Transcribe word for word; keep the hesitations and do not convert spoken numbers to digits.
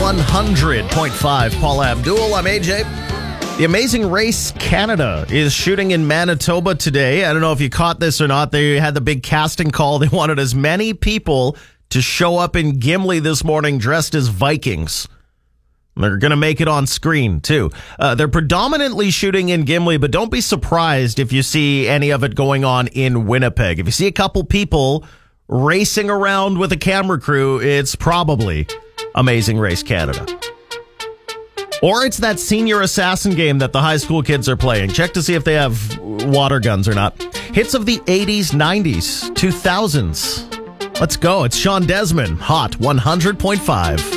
one hundred point five Paula Abdul. I'm A J. The Amazing Race Canada is shooting in Manitoba today. I don't know if you caught this or not. They had the big casting call. They wanted as many people to show up in Gimli this morning dressed as Vikings. They're going to make it on screen, too. Uh, they're predominantly shooting in Gimli, but don't be surprised if you see any of it going on in Winnipeg. If you see a couple people racing around with a camera crew, it's probably Amazing Race Canada. Or it's that senior assassin game that the high school kids are playing. Check to see if they have water guns or not. Hits of the eighties, nineties, two thousands. Let's go. It's Sean Desmond, Hot one hundred point five.